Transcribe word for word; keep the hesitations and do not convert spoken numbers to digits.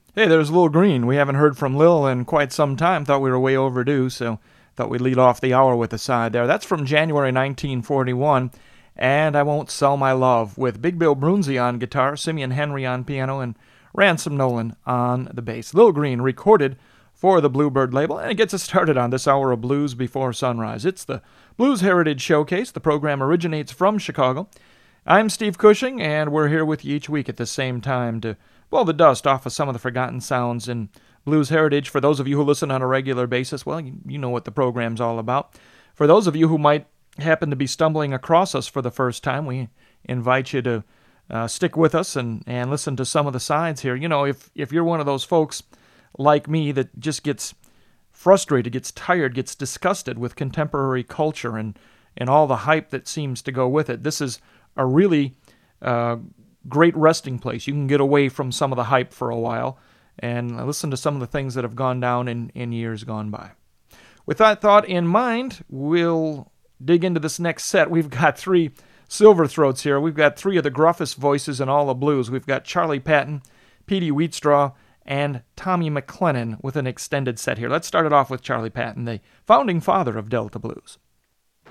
Hey, there's Lil Green. We haven't heard from Lil in quite some time. Thought we were way overdue, so thought we'd lead off the hour with a side there. That's from January nineteen forty-one. And I Won't Sell My Love, with Big Bill Brunzi on guitar, Simeon Henry on piano, and Ransom Nolan on the bass. Lil Green recorded for the Bluebird label, and it gets us started on this hour of Blues Before Sunrise. It's the Blues Heritage Showcase. The program originates from Chicago. I'm Steve Cushing, and we're here with you each week at the same time to blow the dust off of some of the forgotten sounds in blues heritage. For those of you who listen on a regular basis, well, you, you know what the program's all about. For those of you who might happen to be stumbling across us for the first time, we invite you to uh, stick with us and, and listen to some of the sides here. You know, if, if you're one of those folks like me that just gets frustrated, gets tired, gets disgusted with contemporary culture and, and all the hype that seems to go with it, this is a really uh, great resting place. You can get away from some of the hype for a while and listen to some of the things that have gone down in, in years gone by. With that thought in mind, we'll dig into this next set. We've got three silver throats here. We've got three of the gruffest voices in all of blues. We've got Charlie Patton, Petey Wheatstraw, and Tommy McLennan with an extended set here. Let's start it off with Charlie Patton, the founding father of Delta Blues.